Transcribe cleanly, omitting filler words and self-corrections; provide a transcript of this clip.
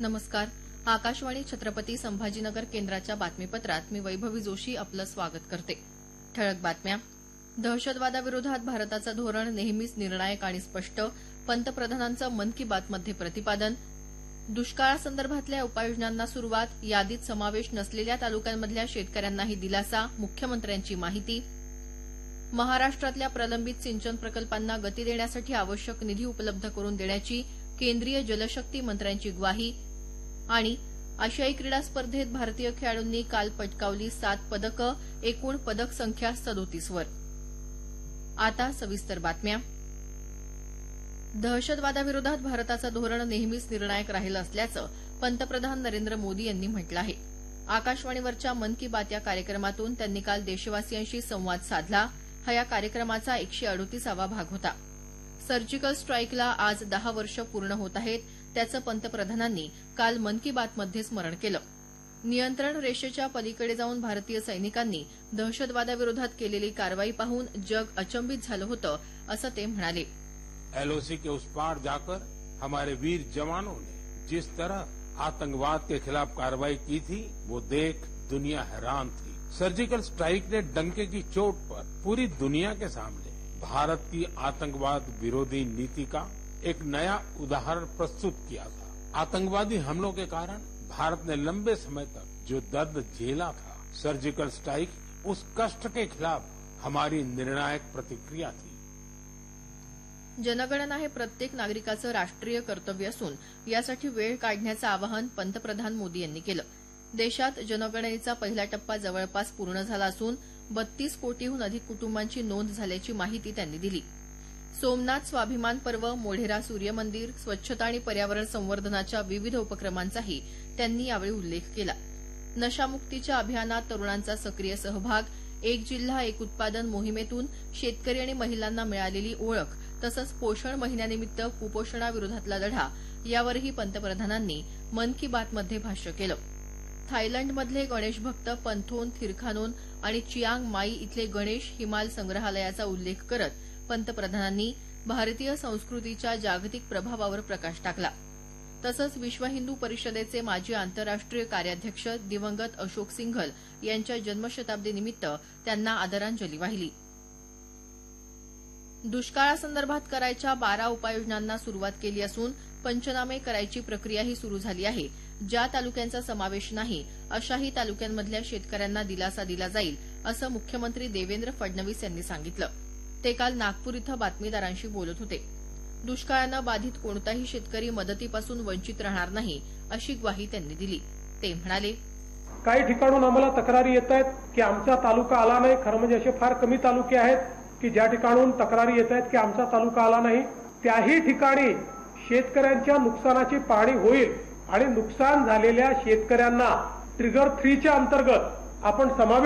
नमस्कार. आकाशवाणी छत्रपती संभाजीनगर केंद्राच्या बातमीपत्रात मी वैभवी जोशी आपलं स्वागत करते. ठळक बातम्या. दहशतवादाविरोधात भारताचं धोरण नेहमीच निर्णायक आणि स्पष्ट, पंतप्रधानांचं मन की बातमध्ये प्रतिपादन. दुष्काळासंदर्भातल्या उपाययोजनांना सुरुवात, यादीत समावेश नसलेल्या तालुक्यांमधल्या शेतकऱ्यांनाही दिलासा, मुख्यमंत्र्यांची माहिती. महाराष्ट्रातल्या प्रलंबित सिंचन प्रकल्पांना गती देण्यासाठी आवश्यक निधी उपलब्ध करून देण्याची केंद्रीय जलशक्ती मंत्र्यांची ग्वाही. आणि आशियाई क्रीडा स्पर्धेत भारतीय खेळाडूंनी काल पटकावली 7 पदकं, एकूण पदक संख्या 37 वर. आता सविस्तर बातम्या. दहशतवादाविरोधात भारताचं धोरण नेहमीच निर्णायक राहिलं असल्याचं पंतप्रधान नरेंद्र मोदी यांनी म्हटलं आहे. आकाशवाणीवरच्या मन की बात या कार्यक्रमातून त्यांनी काल देशवासियांशी संवाद साधला. हा या कार्यक्रमाचा 138वा भाग होता. सर्जिकल स्ट्राईकला आज 10 वर्ष पूर्ण होत आहेत. त्याचं पंतप्रधानांनी काल मन की बातमध्ये स्मरण केलं. नियंत्रण रेषेच्या पलीकडे जाऊन भारतीय सैनिकांनी दहशतवादाविरोधात केलेली कारवाई पाहून जग अचंबित झालं होतं, असं ते म्हणाले. एलओसी के उस पार जाकर हमारे वीर जवानों ने जिस तरह आतंकवाद के खिलाफ कार्रवाई की थी, वो देख दुनिया हैरान थी. सर्जिकल स्ट्राइक ने डंके की चोट पर पूरी दुनिया के सामने भारत की आतंकवाद विरोधी नीति का एक नया उदाहरण प्रस्तुत किया था. आतंकवादी हमलों के कारण भारत ने लंबे समय तक जो दर्द झेला था, सर्जिकल स्ट्राइक उस कष्ट के खिलाफ हमारी निर्णायक प्रतिक्रिया थी. जनगणना हे प्रत्येक नागरिकाचं राष्ट्रीय कर्तव्य असून यासाठी वेळ काढण्याचं आवाहन पंतप्रधान मोदी यांनी केलं. देशात जनगणनेचा पहिला टप्पा जवळपास पूर्ण झाला असून 32 कोटीहून अधिक कुटुंबांची नोंद झाल्याची माहिती त्यांनी दिली. सोमनाथ स्वाभिमान पर्व, मोढेरा सूर्यमंदिर, स्वच्छता आणि पर्यावरण संवर्धनाच्या विविध उपक्रमांचाही त्यांनी यावेळी उल्लेख केला. नशामुक्तीच्या अभियानात तरुणांचा सक्रिय सहभाग, एक जिल्हा एक उत्पादन मोहिमेतून शेतकरी आणि महिलांना मिळालेली ओळख तसंच पोषण महिन्यानिमित्त कुपोषणाविरोधातला लढा यावरही पंतप्रधानांनी मन की बातमध्ये भाष्य केलं. थायलंडमधले गणेश भक्त पंथोन थिरखानोन आणि चियांग माई इथले गणेश हिमाल संग्रहालयाचा उल्लेख करत पंतप्रधानांनी भारतीय संस्कृतीच्या जागतिक प्रभावावर प्रकाश टाकला. तसंच विश्व हिंदू परिषदेचे माजी आंतरराष्ट्रीय कार्याध्यक्ष दिवंगत अशोक सिंघल यांच्या जन्मशताब्दीनिमित्त त्यांना आदरांजली वाहिली. दुष्काळासंदर्भात करायच्या 12 उपाययोजनांना सुरुवात केली असून पंचनामे करायची प्रक्रियाही सुरू झाली आहे. ज्या तालुक्यांचा समावेश नाही अशाही तालुक्यांमधल्या शेतकऱ्यांना दिलासा दिला जाईल, असं मुख्यमंत्री देवेंद्र फडणवीस यांनी सांगितलं. ते काल नागपूर इथं बातमीदारांशी बोलत होते. दुष्काळानं बाधित कोणताही शेतकरी मदतीपासून वंचित राहणार नाही, अशी ग्वाही त्यांनी दिली. ते म्हणाले, काही ठिकाणून आम्हाला तक्रारी येत आहेत की आमचा तालुका आला नाही. खरं म्हणजे असे फार कमी तालुके आहेत की ज्या ठिकाणून तक्रारी येत आहेत की आमचा तालुका आला नाही. त्याही ठिकाणी शेतकऱ्यांच्या नुकसानाची पाहणी होईल आणि नुकसान झालेल्या शेतकऱ्यांना ट्रिगर 3 च्या अंतर्गत आपण समावेश